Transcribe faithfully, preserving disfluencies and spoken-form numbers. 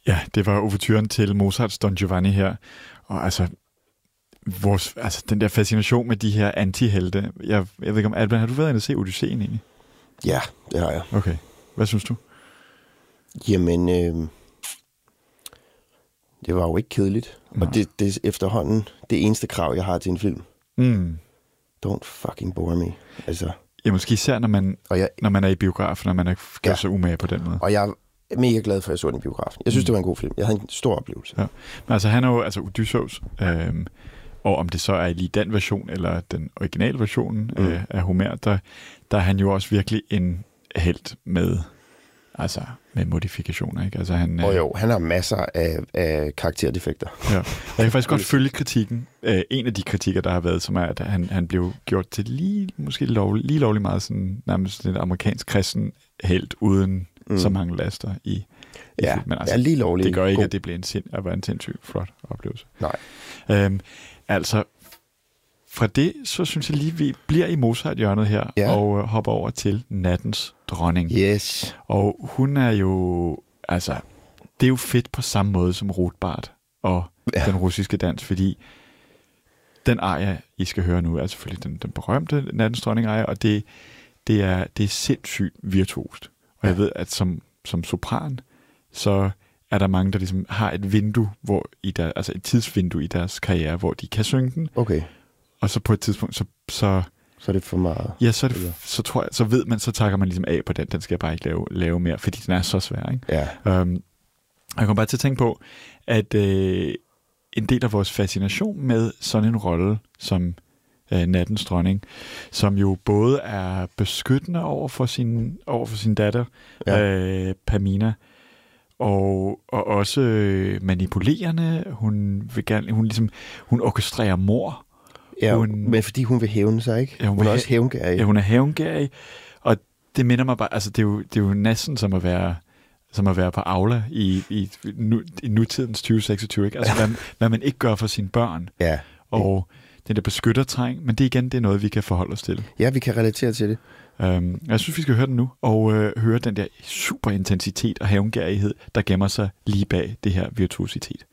Ja, det var ouverturen til Mozarts Don Giovanni her. Og altså, vores, altså den der fascination med de her antihelte. Jeg, jeg ved ikke om, Alban, har du været inde at se Odysseen egentlig? Ja, det har jeg. Okay. Hvad synes du? Jamen, øh, det var jo ikke kedeligt. Nej. Og det, det er efterhånden det eneste krav, jeg har til en film. Mm. Don't fucking bore me. Altså. Ja, måske især, når man, jeg, når man er i biografen, når man er gør ja. så umage på den måde. Og jeg er mega glad for, at jeg så den i biografen. Jeg synes, mm. det var en god film. Jeg havde en stor oplevelse. Ja. Men altså, han er jo altså Odysseus, øh, og om det så er lige den version, eller den originale version mm. øh, af Homer, der, der er han jo også virkelig en helt med... Altså, med modifikationer, ikke? Altså, han, og jo, han har masser af, af karakterdefekter. Ja. Jeg kan faktisk godt følge kritikken. Uh, en af de kritikker, der har været, som er, at han, han blev gjort til lige, måske lovlig, lige lovlig meget sådan, nærmest en amerikansk kristen helt, uden mm. så mange laster i, i ja, filmen. Altså, ja, lige lovlig. Det gør ikke, god. At det bliver en, sind, at være en sindssygt flot oplevelse. Nej. Um, altså, fra det, så synes jeg lige, vi bliver i Mozart-hjørnet her, ja. og uh, hopper over til Nattens Dronning. Yes. Og hun er jo, altså, det er jo fedt på samme måde som Rotbart og ja. den russiske dans, fordi den aria, I skal høre nu, er selvfølgelig den, den berømte Nattens Dronning aria, og det, det, er, det er sindssygt virtuost. Og ja. jeg ved, at som, som sopran, så er der mange, der ligesom har et vindue, hvor i der, altså et tidsvindue i deres karriere, hvor de kan synge den. Okay. Og så på et tidspunkt, så... så Så er det for meget. Ja, så, det, så tror jeg, så ved man, så takker man ligesom af på den. Den skal jeg bare ikke lave, lave mere, fordi den er så svær, ikke? Ja. Um, jeg kommer bare til at tænke på, at øh, en del af vores fascination med sådan en rolle som øh, Nattens Dronning, som jo både er beskyttende over for sin, over for sin datter, ja. øh, Pamina, og, og også øh, manipulerende. Hun vil gerne, hun ligesom, hun orkestrerer mord. Ja, hun, men fordi hun vil hævne sig, ikke? Ja, hun, hun er ha- også hævngærig. Ja, hun er hævngærig, og det minder mig bare, altså det er jo, det er jo næsten som at være, som at være på Aula i, i, nu, i nutidens tyve seksogtyve, ikke? Altså, ja. hvad, hvad man ikke gør for sine børn. Ja. Og den der beskyttertræng, men det igen, det er noget, vi kan forholde os til. Ja, vi kan relatere til det. Um, jeg synes, vi skal høre den nu, og øh, høre den der super intensitet og hævngærighed, der gemmer sig lige bag det her virtuositet.